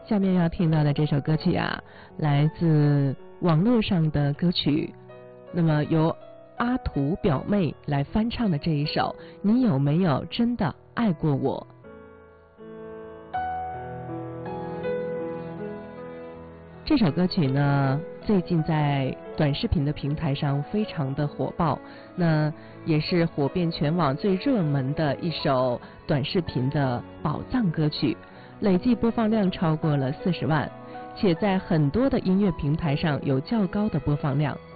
下面要听到的这首歌曲啊，来自网络上的歌曲，那么由阿土表妹来翻唱的这一首《你有没有真的爱过我》。这首歌曲呢，最近在短视频的平台上非常的火爆，那也是火遍全网最热门的一首短视频的宝藏歌曲，累计播放量超过了40万，且在很多的音乐平台上有较高的播放量。